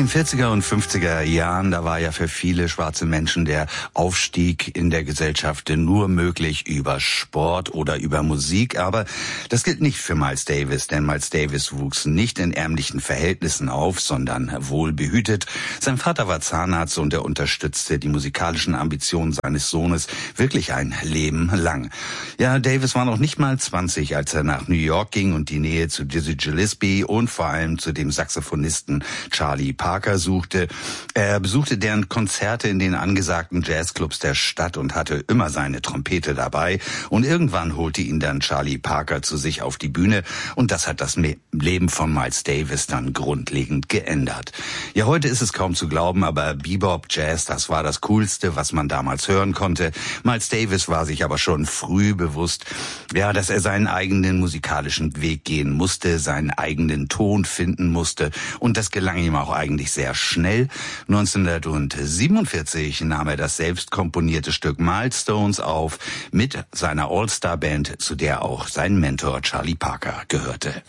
den 40er und 50er Jahren, da war ja für viele schwarze Menschen der Aufstieg in der Gesellschaft nur möglich über Sport oder über Musik. Aber das gilt nicht für Miles Davis, denn Miles Davis wuchs nicht in ärmlichen Verhältnissen auf, sondern wohlbehütet. Sein Vater war Zahnarzt und er unterstützte die musikalischen Ambitionen seines Sohnes wirklich ein Leben lang. Ja, Davis war noch nicht mal 20, als er nach New York ging und die Nähe zu Dizzy Gillespie und vor allem zu dem Saxophonisten Charlie Parker suchte. Er besuchte deren Konzerte in den angesagten Jazzclubs der Stadt und hatte immer seine Trompete dabei. Und irgendwann holte ihn dann Charlie Parker zu sich auf die Bühne und das hat das Leben von Miles Davis dann grundlegend geändert. Ja, heute ist es kaum zu glauben, aber Bebop, Jazz, das war das Coolste, was man damals hören konnte. Miles Davis war sich aber schon früh bewusst, ja, dass er seinen eigenen musikalischen Weg gehen musste, seinen eigenen Ton finden musste und das gelang ihm auch eigentlich sehr schnell. 1947 nahm er das selbst komponierte Stück Milestones auf mit seiner All-Star-Band, zu der auch sein Mentor Charlie Parker gehörte.